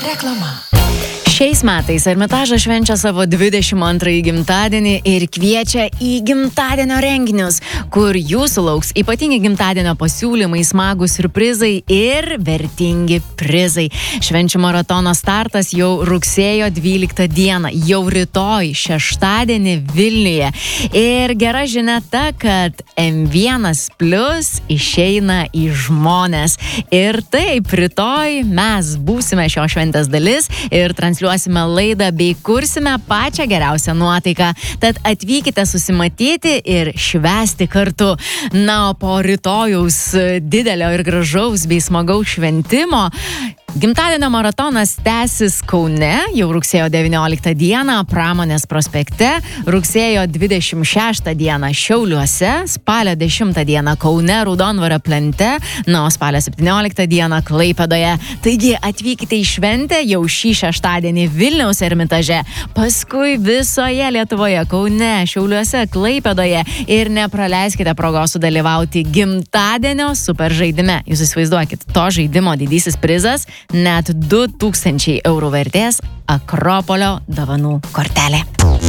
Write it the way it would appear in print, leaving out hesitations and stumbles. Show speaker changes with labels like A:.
A: Reklama.
B: Šiais metais Ermitažas švenčia savo 22 gimtadienį ir kviečia į gimtadienio renginius, kur jūsų lauks ypatingi gimtadienio pasiūlymai, smagūs siurprizai ir vertingi prizai. Švenčių maratono startas jau rugsėjo 12 dieną, jau rytoj, šeštadienį Vilniuje. Ir gera žinia ta, kad M1 Plus išeina į žmones. Ir taip, rytoj mes būsime šios šventės dalis ir transliuosime laidą bei kursime pačią geriausią nuotaiką. Tad atvykite susimatyti ir švęsti kartu. Na, o po rytojaus didelio ir gražaus bei smagaus šventimo gimtadienio maratonas tęsis Kaune jau rugsėjo 19 dieną Pramonės prospekte, rugsėjo 26 dieną Šiauliuose, spalio 10 dieną Kaune Raudondvario plente, na, o spalio 17 dieną Klaipėdoje. Taigi atvykite į šventę jau šį šeštadienį Vilniaus Ermitaže, paskui visoje Lietuvoje, Kaune, Šiauliuose, Klaipėdoje ir nepraleiskite progos sudalyvauti gimtadienio super žaidime. Jūs įsivaizduokit, to žaidimo didysis prizas net 2000 eurų vertės Akropolio dovanų kortelė.